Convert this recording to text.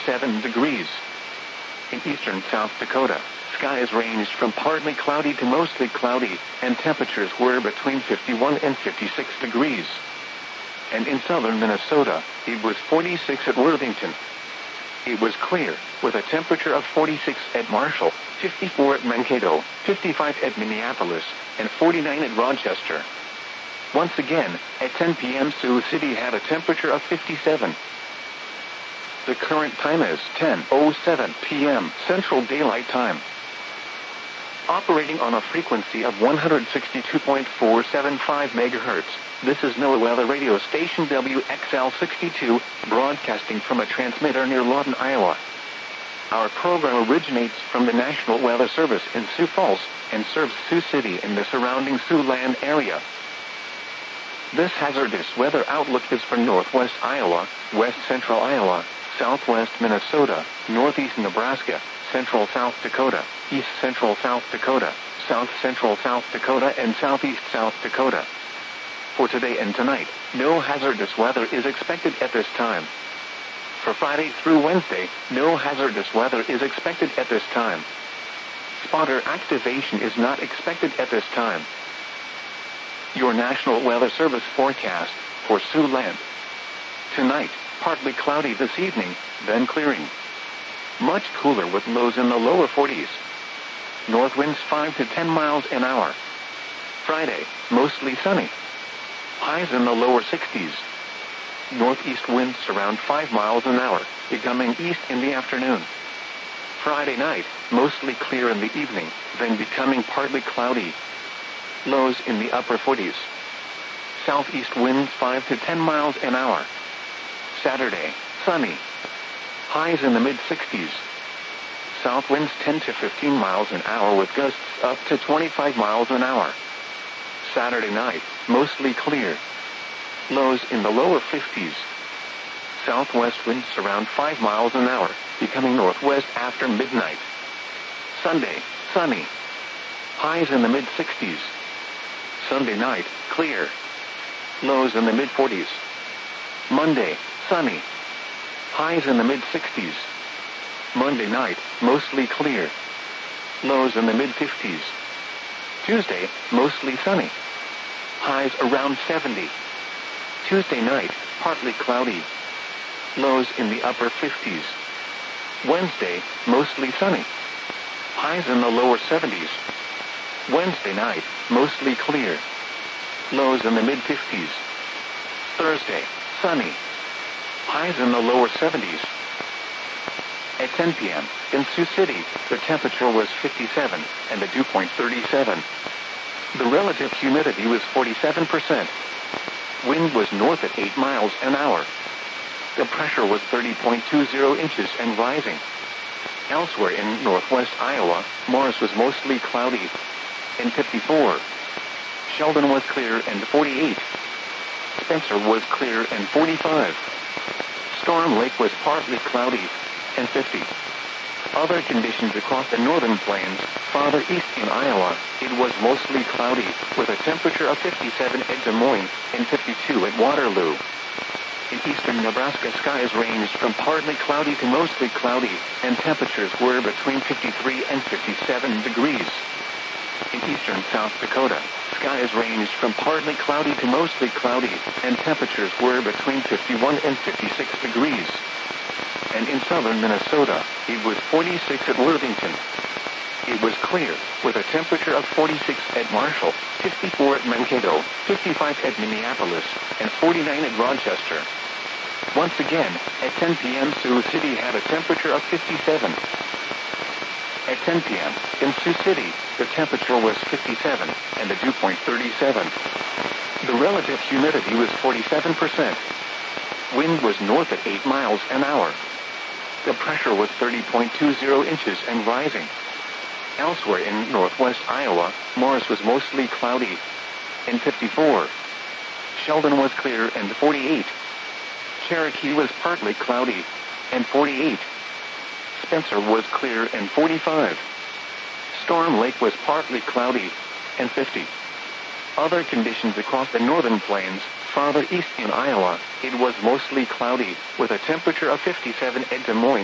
57 degrees. In eastern South Dakota, skies ranged from partly cloudy to mostly cloudy, and temperatures were between 51 and 56 degrees. And in southern Minnesota, it was 46 at Worthington. It was clear, with a temperature of 46 at Marshall, 54 at Mankato, 55 at Minneapolis, and 49 at Rochester. Once again, at 10 p.m. Sioux City had a temperature of 57. The current time is 10:07 p.m. Central Daylight Time. Operating on a frequency of 162.475 MHz, this is NOAA Weather Radio Station WXL62, broadcasting from a transmitter near Lawton, Iowa. Our program originates from the National Weather Service in Sioux Falls and serves Sioux City and the surrounding Siouxland area. This hazardous weather outlook is for northwest Iowa, west central Iowa, southwest Minnesota, northeast Nebraska, central South Dakota, east central South Dakota, south central South Dakota, and southeast South Dakota. For today and tonight, no hazardous weather is expected at this time. For Friday through Wednesday, no hazardous weather is expected at this time. Spotter activation is not expected at this time. Your National Weather Service forecast for Siouxland. Tonight, partly cloudy this evening, then clearing. Much cooler with lows in the lower 40s. North winds 5 to 10 miles an hour. Friday, mostly sunny. Highs in the lower 60s. Northeast winds around 5 miles an hour, becoming east in the afternoon. Friday night, mostly clear in the evening, then becoming partly cloudy. Lows in the upper 40s. Southeast winds 5 to 10 miles an hour. Saturday, sunny. Highs in the mid-60s. South winds 10 to 15 miles an hour with gusts up to 25 miles an hour. Saturday night, mostly clear. Lows in the lower 50s. Southwest winds around 5 miles an hour, becoming northwest after midnight. Sunday, sunny. Highs in the mid-60s. Sunday night, clear. Lows in the mid-40s. Monday, sunny. Highs in the mid-60s. Monday night, mostly clear. Lows in the mid-50s. Tuesday, mostly sunny. Highs around 70. Tuesday night, partly cloudy. Lows in the upper 50s. Wednesday, mostly sunny. Highs in the lower 70s. Wednesday night, mostly clear. Lows in the mid-50s. Thursday, sunny. Highs in the lower 70s. At 10 p.m., in Sioux City, the temperature was 57, and the dew point 37. The relative humidity was 47%. Wind was north at 8 miles an hour. The pressure was 30.20 inches and rising. Elsewhere in northwest Iowa, Morris was mostly cloudy, and 54. Sheldon was clear and 48. Spencer was clear and 45. Storm Lake was partly cloudy, and 50. Other conditions across the northern plains, farther east in Iowa, it was mostly cloudy, with a temperature of 57 at Des Moines and 52 at Waterloo. In eastern Nebraska, skies ranged from partly cloudy to mostly cloudy, and temperatures were between 53 and 57 degrees. In eastern South Dakota, skies ranged from partly cloudy to mostly cloudy, and temperatures were between 51 and 56 degrees. And in southern Minnesota, it was 46 at Worthington. It was clear, with a temperature of 46 at Marshall, 54 at Mankato, 55 at Minneapolis, and 49 at Rochester. Once again, at 10 p.m. Sioux City had a temperature of 57. At 10 p.m., in Sioux City, the temperature was 57, and the dew point 37. The relative humidity was 47%. Wind was north at 8 miles an hour. The pressure was 30.20 inches and rising. Elsewhere in northwest Iowa, Morris was mostly cloudy, and 54. Sheldon was clear and 48. Cherokee was partly cloudy, and 48. Spencer was clear and 45. Storm Lake was partly cloudy, and 50. Other conditions across the northern plains, farther east in Iowa, it was mostly cloudy, with a temperature of 57 at Des Moines.